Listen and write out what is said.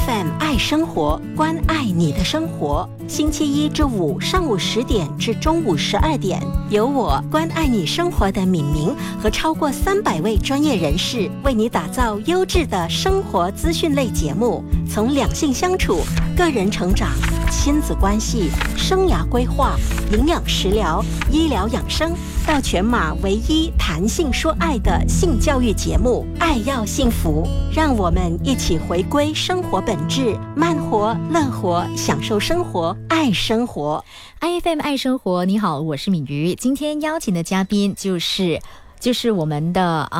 FM 爱生活，关爱你的生活。星期一至五上午10点至中午12点，由我关爱你生活的敏明和超过300位专业人士为你打造优质的生活资讯类节目，从两性相处、个人成长、亲子关系、生涯规划、营养食疗、医疗养生，到全马唯一谈性说爱的性教育节目《爱要幸福》，让我们一起回归生活本质，慢活、乐活，享受生活，爱生活。 IFM 爱生活，你好，我是敏瑜。今天邀请的嘉宾就是我们的